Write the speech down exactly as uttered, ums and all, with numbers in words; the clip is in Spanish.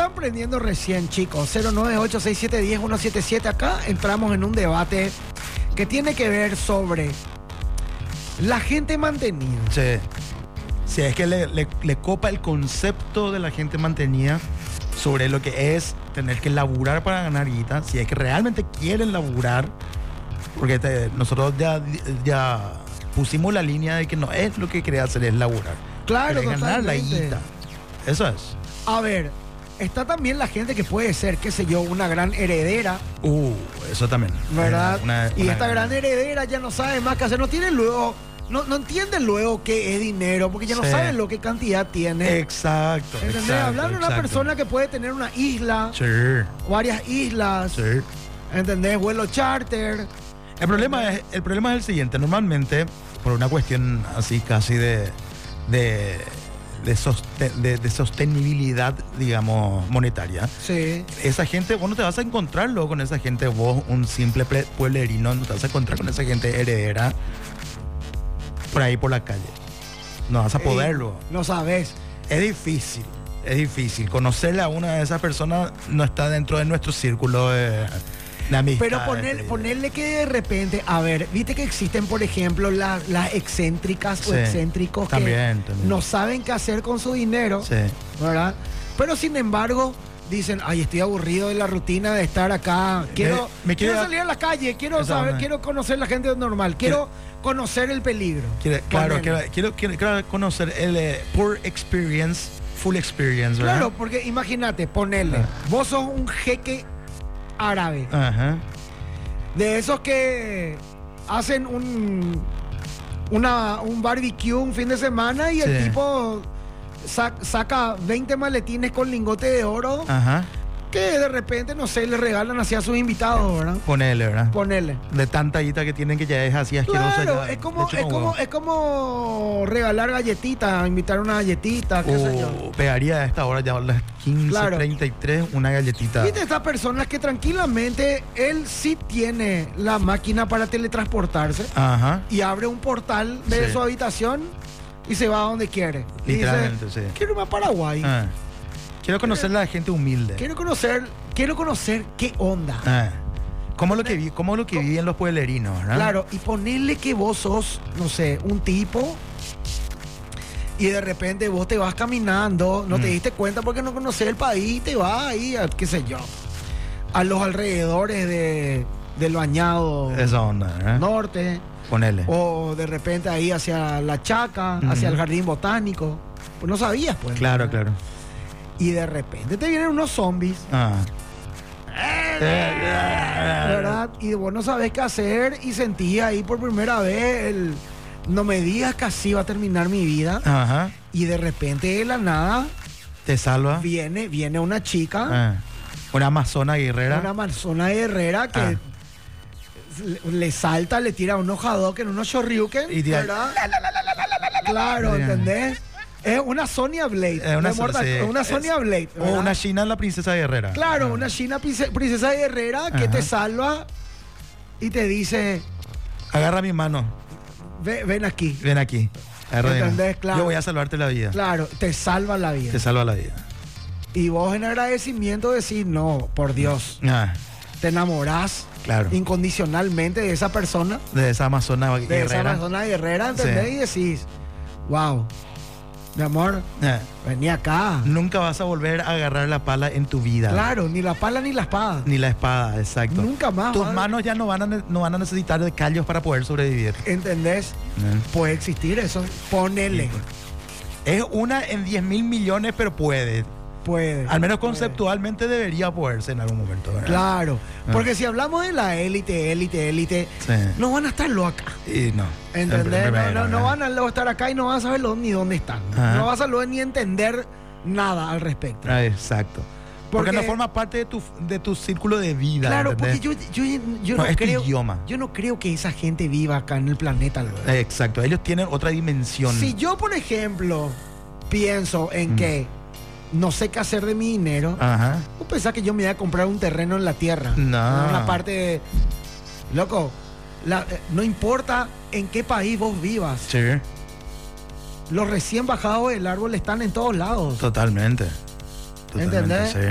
van prendiendo recién, chicos, cero nueve ocho seis siete uno cero uno siete siete. Acá entramos en un debate que tiene que ver sobre la gente mantenida. Sí. Sí, es que le, le, le copa el concepto de la gente mantenida sobre lo que es tener que laburar para ganar guita. Si es que realmente quieren laburar, porque te, nosotros ya, ya pusimos la línea de que no es lo que quiere hacer, es laburar. Claro, es ganar la totalmente. guita. Eso es. A ver, está también la gente que puede ser, qué sé yo, una gran heredera, Uh, eso también. ¿verdad? Una- una- y una esta gran heredera ya no sabe más qué hacer, no tiene luego, no, no entiende luego qué es dinero, porque ya no Sí. sabe lo que cantidad tiene. Exacto. ¿Entendés? exacto, Hablando de una exacto. persona que puede tener una isla, Sí, varias islas, sí. ¿entendés? Vuelo charter. El problema es, el problema es el siguiente. Normalmente, por una cuestión así casi de, de, de, soste- de- de sostenibilidad, digamos, monetaria, Sí. esa gente, vos no te vas a encontrar luego con esa gente, vos, un simple ple- pueblerino, no te vas a encontrar con esa gente heredera por ahí por la calle. No vas a poder Eh, luego. No sabes. Es difícil, es difícil. Conocerle a una de esas personas no está dentro de nuestro círculo de, de amistad. Pero poner, ponerle que de repente, a ver, viste que existen, por ejemplo, la- las excéntricas o Sí, excéntricos que también, también. no saben qué hacer con su dinero, Sí. ¿verdad? Pero sin embargo, dicen, ay, estoy aburrido de la rutina de estar acá. Quiero, me quiero quiero- salir a la calle, quiero Esa saber, onda. quiero conocer la gente normal, quiero conocer el peligro. Quiere- claro, Ponele. quiero, quiero, quiero- quiero conocer el eh, poor experience, full experience, ¿verdad? Claro, porque imagínate, ponerle, Ah. vos sos un jeque árabe, Ajá. de esos que hacen un una, un barbecue un fin de semana y el Sí. tipo sa- saca veinte maletines con lingote de oro Ajá. que de repente, no sé, le regalan así a sus invitados, ¿verdad? Ponele, ¿verdad? Ponele. De tanta guita que tienen que ya es así asquerosa. Claro, ya, es como, le chupa es, un como, huevo. es como regalar galletitas, invitar una galletita, qué sé yo. O pegaría a esta hora ya a las quince Claro. treinta y tres una galletita. Viste estas personas que tranquilamente él sí tiene la máquina para teletransportarse Ajá. y abre un portal de Sí. su habitación y se va a donde quiere. Y Literalmente, dice, sí. quiero irme a Paraguay. Ah. Quiero conocer a la gente humilde. Quiero conocer, quiero conocer qué onda. Ah. ¿Cómo lo que vi, cómo lo que viven los pueblerinos, ¿verdad? Claro, y ponerle que vos sos, no sé, un tipo y de repente vos te vas caminando, no te Mm. diste cuenta porque no conocés el país, te vas ahí, a, qué sé yo, a los alrededores de, del bañado Esa onda, ¿verdad? norte, Ponele. o de repente ahí hacia la Chaca, Ujú. hacia el jardín botánico. Pues no sabías, pues. Claro, ¿verdad? claro. Y de repente te vienen unos zombies, Ah. ¿verdad? Y vos no sabés qué hacer y sentís ahí por primera vez el... No me digas que así va a terminar mi vida. Ajá. Y de repente de la nada Te salva. viene, viene una chica, Ah. Una amazona guerrera. una amazona guerrera que Ah. le, le salta, le tira unos Hadouken, unos Shoryuken, Y tira- ¿verdad? Claro, Mira. ¿entendés? Es una Sonya Blade. Eh, una de so- Mortal- sí, una es- Sonya Blade. O ¿verdad? una china la princesa guerrera. Claro, Ah. una china prince- princesa guerrera que Ajá. te salva y te dice, Agarra mi mano. "Ve- ven aquí. Ven aquí. Agarra mi mano. ¿Entendés? Claro. Yo voy a salvarte la vida. Claro, te salva la vida. Te salva la vida. Y vos en agradecimiento decís, no, por Dios, Ah, te enamorás claro. incondicionalmente de esa persona, De esa amazona de esa guerrera. persona guerrera, ¿entendés? Sí. Y decís, wow, mi amor, Ah, vení acá. nunca vas a volver a agarrar la pala en tu vida. Claro, ni la pala ni la espada. Ni la espada, exacto. Nunca más. Tus vas a- manos ya no van, a, ne- no van a necesitar de callos para poder sobrevivir. ¿Entendés? Mm. Puede existir eso. Ponele. Es una en diez mil millones, pero puede. Puede. Al menos puede. conceptualmente debería poderse en algún momento, ¿verdad? Claro. Ah. Porque si hablamos de la élite, élite, élite, Sí. no van a estar acá. Y no. ¿Entendés? En No, primera, no, no ¿verdad? van a luego estar acá y no van a saber lo- ni dónde están. Ajá. No vas a luego ni entender nada al respecto. Ah, exacto. Porque, Porque- no forma parte de tu, de tu círculo de vida. Claro, ¿entendés? porque yo, yo, yo No, no, es tu creo. idioma. Yo no creo que esa gente viva acá en el planeta, luego. Eh, Exacto. Ellos tienen otra dimensión. Si yo, por ejemplo, pienso en Mm. que no sé qué hacer de mi dinero, Ajá. ¿vos pensás que yo me voy a comprar un terreno en la tierra? No. En una parte de... Loco, la- eh, no importa en qué país vos vivas, Sí. los recién bajados del árbol están en todos lados. Totalmente. Totalmente, ¿Entendés? sí.